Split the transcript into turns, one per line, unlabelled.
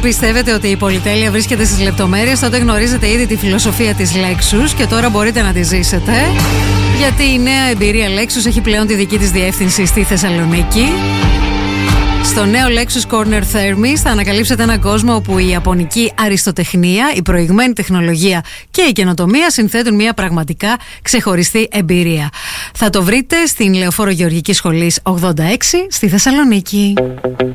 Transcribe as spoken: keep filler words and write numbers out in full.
πιστεύετε ότι η πολυτέλεια βρίσκεται στις λεπτομέρειες, τότε γνωρίζετε ήδη τη φιλοσοφία της Lexus και τώρα μπορείτε να τη ζήσετε. Γιατί η νέα εμπειρία Lexus έχει πλέον τη δική της διεύθυνση στη Θεσσαλονίκη. Στο νέο Lexus Corner Thermis θα ανακαλύψετε έναν κόσμο όπου η ιαπωνική αριστοτεχνία, η προηγμένη τεχνολογία και η καινοτομία συνθέτουν μια πραγματικά ξεχωριστή εμπειρία. Θα το βρείτε στην Λεωφόρο Γεωργικής Σχολής ογδόντα έξι στη Θεσσαλονίκη.